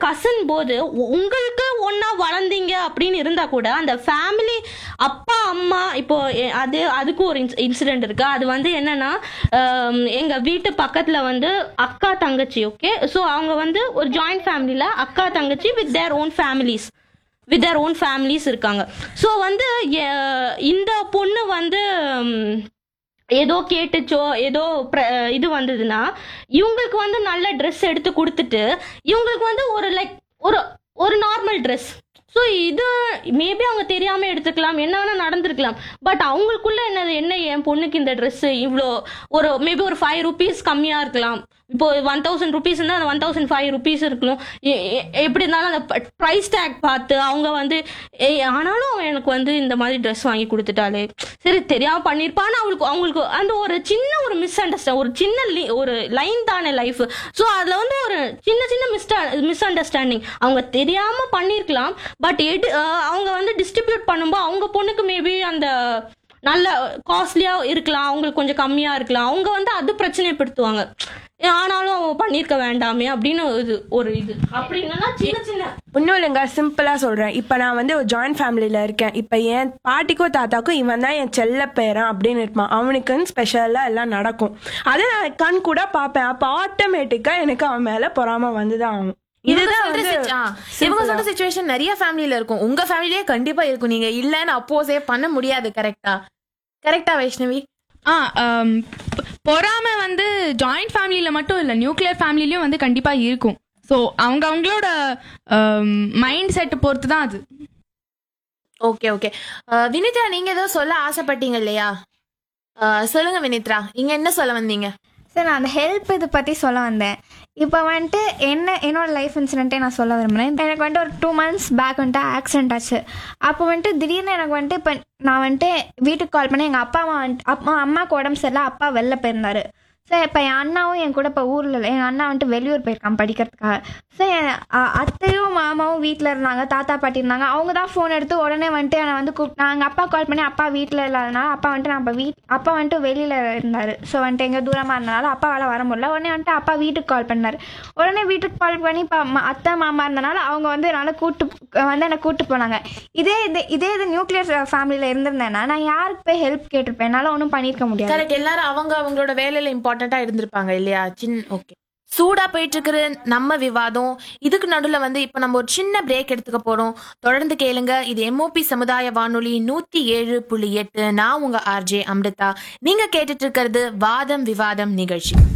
Cousin போது உங்களுக்கு ஒன்னா வளர்ந்தீங்க அப்படின்னு இருந்தா கூட அந்த ஃபேமிலி அப்பா அம்மா இப்போ அதுக்கு ஒரு இன்சிடென்ட் இருக்கு. அது வந்து என்னன்னா எங்க வீட்டு பக்கத்துல வந்து அக்கா தங்கச்சி. ஓகே, ஸோ அவங்க வந்து ஒரு ஜாயிண்ட் ஃபேமிலியில அக்கா தங்கச்சி வித் தேர் ஓன் ஃபேமிலிஸ் இருக்காங்க. ஸோ வந்து இந்த பொண்ணு வந்து ஏதோ கேட்டுச்சோ ஏதோ இது வந்ததுன்னா இவங்களுக்கு வந்து நல்ல ட்ரெஸ் எடுத்து கொடுத்துட்டு இவங்களுக்கு வந்து ஒரு லைக் ஒரு ஒரு நார்மல் ட்ரெஸ். ஸோ இது மேபி அவங்க தெரியாம எடுத்துக்கலாம், என்ன வேணா நடந்திருக்கலாம். பட் அவங்களுக்குள்ள என்ன என் பொண்ணுக்கு இந்த ட்ரெஸ் இவ்வளோ ஒரு மேபி ஒரு 5 rupees கம்மியா இருக்கலாம். இப்போ 1000 rupees இருந்தால் அந்த 1005 rupees இருக்கணும். எப்படி இருந்தாலும் அந்த ப்ரைஸ் டேக் பார்த்து அவங்க வந்து ஆனாலும் எனக்கு வந்து இந்த மாதிரி ட்ரெஸ் வாங்கி கொடுத்துட்டாலே சரி தெரியாம பண்ணிருப்பான்னு அவங்களுக்கு அந்த ஒரு சின்ன ஒரு மிஸ் அண்டர்ஸ்டாண்ட், ஒரு சின்ன ஒரு லைன் தானே லைஃப். ஸோ அதுல வந்து ஒரு சின்ன மிஸ் அண்டர்ஸ்டாண்டிங் அவங்க தெரியாம பண்ணிருக்கலாம். பட் அவங்க வந்து டிஸ்ட்ரிபியூட் பண்ணும்போது அவங்க பொண்ணுக்கு மேபி அந்த நல்ல காஸ்ட்லியா இருக்கலாம், அவங்களுக்கு கொஞ்சம் கம்மியா இருக்கலாம், அவங்க வந்து அது பிரச்சனைப்படுத்துவாங்க. ஆனாலும் அவங்க பண்ணிருக்க வேண்டாமே அப்படின்னு ஒரு இது அப்படின்னா சின்ன இன்னும் இல்லைங்க, சிம்பிளா சொல்றேன். இப்ப நான் வந்து ஒரு ஜாயிண்ட் ஃபேமிலியில இருக்கேன். இப்ப என் பாட்டிக்கோ தாத்தாக்கோ இவன் தான் என் செல்ல பேரன் அப்படின்னு இருப்பான். அவனுக்குன்னு ஸ்பெஷலா எல்லாம் நடக்கும். அதை நான் கண் கூட பார்ப்பேன். அப்ப ஆட்டோமேட்டிக்கா எனக்கு அவன் மேல பொறாம வந்துதான் ஆகும். இவங்க சொல்ற சிச்சுவேஷன் நிறைய ஃபேமிலில இருக்கும். உங்க ஃபேமிலியே கண்டிப்பா இருக்கும். நீங்க இல்லன்னு அப்போஸே பண்ண முடியாது. கரெக்டா வைஷ்ணவி? பொறாமை வந்து ஜாயிண்ட் ஃபேமிலியில மட்டும் இல்ல, நியூக்ளியர் ஃபேமிலிலயும் வந்து கண்டிப்பா இருக்கும். ஸோ அவங்களோட மைண்ட் செட் பொறுத்து தான் அது. ஓகே. வினித்ரா, நீங்க ஏதோ சொல்ல ஆசைப்பட்டீங்க இல்லையா? சொல்லுங்க வினித்ரா, நீங்க என்ன சொல்ல வந்தீங்க? சார், நான் அந்த ஹெல்ப் இதை பற்றி சொல்ல வந்தேன். இப்போ வந்துட்டு என்னோட லைஃப் இன்சிடென்ட்டே நான் சொல்ல விரும்புகிறேன். எனக்கு வந்துட்டு ஒரு 2 months பேக் வந்துட்டு ஆக்சிடென்ட் ஆச்சு. அப்போ வந்துட்டு திடீர்னு எனக்கு வந்துட்டு இப்போ நான் வந்துட்டு வீட்டுக்கு கால் பண்ணி எங்கள் அம்மாவுக்கு உடம்பு சரியில்லை, அப்பா வெளில போயிருந்தாரு. ஸோ இப்போ என் அண்ணாவும் என் கூட இப்போ ஊரில் இல்லை, எங்கள் அண்ணா வந்துட்டு வெளியூர் போயிருக்கான் படிக்கிறதுக்காக. ஸோ என் அத்தையும் மாமாவும் வீட்டில் இருந்தாங்க, தாத்தா பாட்டி இருந்தாங்க. அவங்க தான் ஃபோன் எடுத்து உடனே வந்துட்டு என்னை வந்து கூப்பிட்டாங்க. எங்கள் அப்பா கால் பண்ணி அப்பா வீட்டில் இல்லாதனால அப்பா வந்துட்டு அப்பா வந்துட்டு வெளியில் இருந்தார். ஸோ வந்துட்டு எங்கே தூரமாக இருந்தனால அப்பாவால் வர முடியல. உடனே வந்துட்டு அப்பா வீட்டுக்கு கால் பண்ணார். உடனே வீட்டுக்கு கால் பண்ணி இப்போ அத்தை மாமா இருந்தனால அவங்க வந்து என்னை கூப்பிட்டு போனாங்க. இதே நியூக்ளியர் ஃபேமிலியில் இருந்திருந்தேன்னா நான் யாருக்கு போய் ஹெல்ப் கேட்டிருப்பேன், என்னால் ஒன்றும் பண்ணியிருக்க முடியாது. கரெக்ட். எல்லாரும் அவங்களோட வேலையில இம்பார்ட்டண்டா இருந்திருப்பாங்க இல்லையா? ஓகே, சூடா போயிட்டு இருக்கிற நம்ம விவாதம் இதுக்கு நடுவில் வந்து இப்போ நம்ம ஒரு சின்ன பிரேக் எடுத்துக்க போறோம். தொடர்ந்து கேளுங்க. இது MOP சமுதாய வானொலி 107.8. நான் உங்க RJ அம்ரிதா. நீங்க கேட்டுட்டு இருக்கிறது வாதம் விவாதம் நிகழ்ச்சி.